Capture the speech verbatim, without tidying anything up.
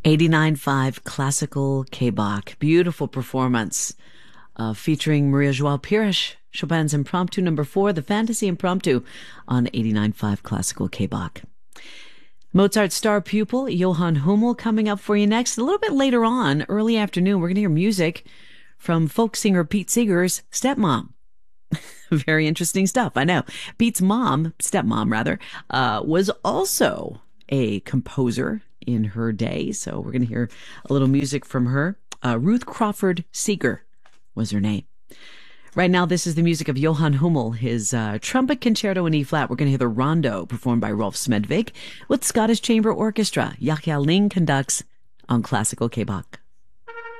eighty-nine point five Classical K-Bach. Beautiful performance uh, featuring Maria Joao Pires, Chopin's Impromptu number four, the Fantasy Impromptu on eighty-nine point five Classical K-Bach. Mozart's star pupil, Johann Hummel, coming up for you next. A little bit later on, early afternoon, we're going to hear music from folk singer Pete Seeger's stepmom. Very interesting stuff, I know. Pete's mom, stepmom rather, uh, was also a composer in her day. So we're going to hear a little music from her. Uh, Ruth Crawford Seeger was her name. Right now, this is the music of Johann Hummel, his uh, trumpet concerto in E-flat. We're going to hear the Rondo performed by Rolf Smedvig with Scottish Chamber Orchestra. Yahya Ling conducts on Classical K-Bach.